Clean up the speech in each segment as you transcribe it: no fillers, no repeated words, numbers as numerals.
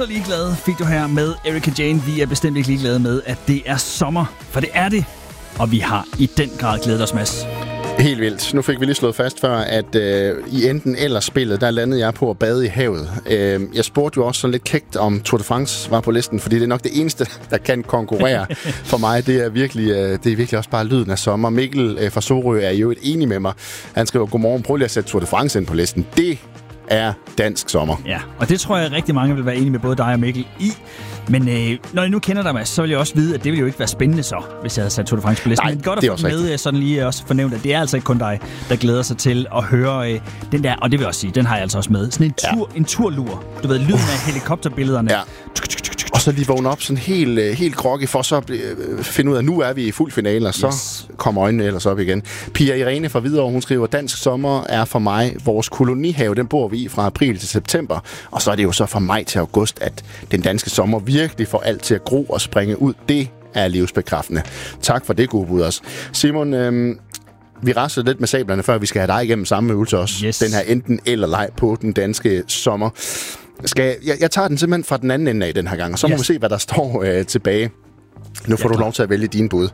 så ligeglade fik du her med Erika Jane. Vi er bestemt ikke ligeglade med, at det er sommer, for det er det. Og vi har i den grad glædet os, Mads. Helt vildt. Nu fik vi lige slået fast før, at i enten eller spillet, der landede jeg på at bade i havet. Jeg spurgte jo også så lidt kægt, om Tour de France var på listen, fordi det er nok det eneste, der kan konkurrere for mig. Det er virkelig også bare lyden af sommer. Mikkel fra Sorø er jo enig med mig. Han skriver, godmorgen, prøv lige at sætte Tour de France ind på listen. Det er dansk sommer. Ja, og det tror jeg rigtig mange vil være enige med både dig og Mikkel i. Men når jeg nu kender dig, Mads, så vil jeg også vide, at det ville jo ikke være spændende så, hvis jeg havde sat Tour de France på listen. Nej, men godt at få med sådan lige også fornævnt, at det er altså ikke kun dig, der glæder sig til at høre den der, og det vil jeg også sige, den har jeg altså også med. Sådan en turlur. Du ved, lyden af helikopterbillederne. Ja. Og så lige vågne op sådan helt groggy, for så finde ud af, at nu er vi i fuld finale, og så kommer øjnene ellers op igen. Pia Irene fra Hvidovre, hun skriver, dansk sommer er for mig vores kolonihave. Den bor vi i fra april til september. Og så er det jo så fra maj til august, at den danske sommer virkelig får alt til at gro og springe ud. Det er livsbekræftende. Tak for det, gode bud også. Simon, vi raslede lidt med sablerne, før vi skal have dig igennem samme øvelse også. Yes. Den her enten eller leg på den danske sommer. Jeg tager den simpelthen fra den anden ende af den her gang, og så må vi se, hvad der står tilbage. Nu får du lov til at vælge dine bud.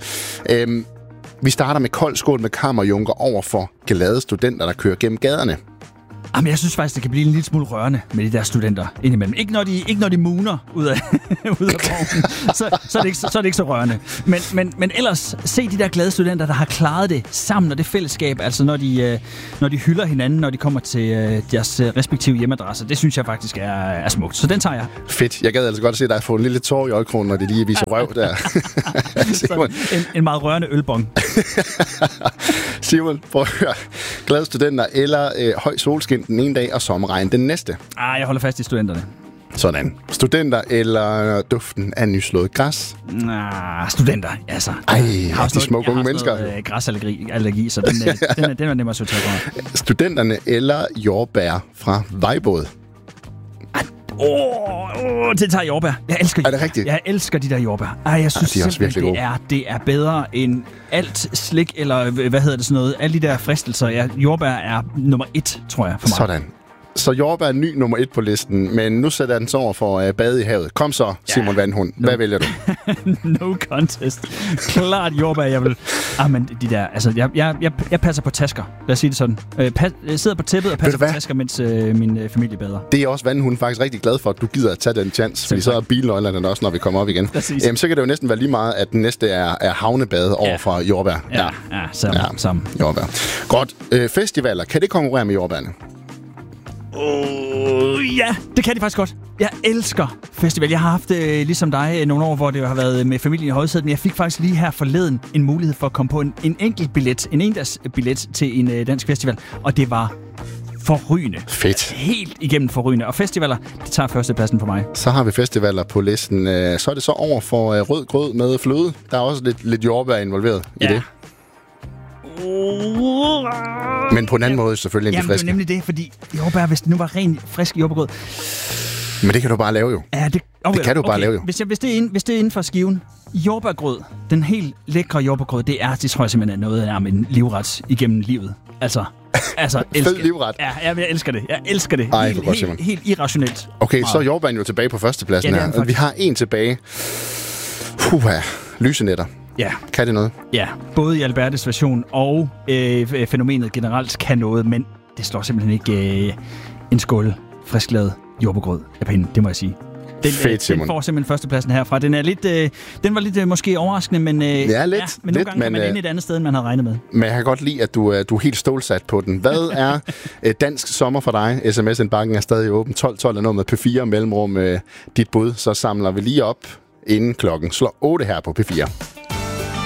Vi starter med kold skål med kammerjunker over for glade studenter, der kører gennem gaderne. Jamen, jeg synes faktisk, det kan blive en lille smule rørende med de der studenter indimellem. Ikke når de muner ud af vognen, så er det ikke så rørende. Men ellers, se de der glade studenter, der har klaret det sammen, og det fællesskab, altså når de hylder hinanden, når de kommer til deres respektive hjemadresser. Det synes jeg faktisk er smukt. Så den tager jeg. Fedt. Jeg gad altså godt at se dig få en lille tår i øjekronen, når de lige viser røv der. en meget rørende ølbong. Simon, prøv at høre. Glade studenter eller høj solskin den ene dag og sommerregn den næste? Jeg holder fast i studenterne. Sådan. Studenter eller duften af nyslået græs? Studenter, altså. De smukke unge mennesker. Jeg har sådan græsallergi, så den er nemmere at sortere for mig. Studenterne eller jordbær fra Vejbåd? Det tager jordbær. Jeg elsker jordbær. Er det rigtigt? Jeg elsker de der jordbær. Jeg synes de er også virkelig gode. Det er bedre end alt slik, eller hvad hedder det sådan noget. Alle de der fristelser. Jordbær er nummer 1, tror jeg, for mig. Sådan. Så jordbær er ny nummer 1 på listen, men nu sætter jeg den så over for bade i havet. Kom så, Simon Vandhund. Hvad vælger du? No contest. Klart jordbær, jeg vil... men de der... Altså, jeg passer på tasker. Lad os sige det sådan. Jeg sidder på tæppet og passer på tasker, mens min familie bader. Det er også Vandhund faktisk rigtig glad for, at du gider at tage den chance, fordi så er bilnøglerne også, når vi kommer op igen. Så kan det jo næsten være lige meget, at den næste er havnebade over for jordbær. Sammen. Jordbær. Godt. Festivaler, kan det konkurrere med jordbærne? Ja, det kan de faktisk godt. Jeg elsker festival. Jeg har haft ligesom dig nogle år, hvor det har været med familien i højsædet, men jeg fik faktisk lige her forleden en mulighed for at komme på en enkelt billet, en endags billet til en dansk festival, og det var forrygende. Fedt. Helt igennem forrygende. Og festivaler, det tager førstepladsen for mig. Så har vi festivaler på listen. Så er det så over for rød grød med fløde. Der er også lidt jordbær involveret i det. Men på en anden måde selvfølgelig end de friske. Det er nemlig det, fordi jordbær, hvis det nu var ren frisk jordbærgrød. Men det kan du bare lave jo. Ja, det kan du bare lave jo. Hvis det er inden for skiven, jordbærgrød, den helt lækre jordbærgrød, det tror jeg simpelthen er noget af en livret igennem livet. Altså elsker fed livret. Ja, jeg elsker det. Jeg elsker det. Ej, helt irrationelt. Okay, så er jordbæren jo tilbage på førstepladsen her. Vi har en tilbage. Lysenetter. Ja. Kan det noget? Ja, både i Albertes version og fænomenet generelt kan noget, men det slår simpelthen ikke en skål frisklavet jordbærgrød af pinden, det må jeg sige. Den får simpelthen førstepladsen herfra. Den var lidt måske overraskende, men, men nogle gange er man inde et andet sted, end man havde regnet med. Men jeg kan godt lide, at du er helt stålsat på den. Hvad er dansk sommer for dig? SMS-indbakken er stadig åben. 12 er noget med P4 mellemrum dit bud. Så samler vi lige op, inden klokken slår 8 her på P4.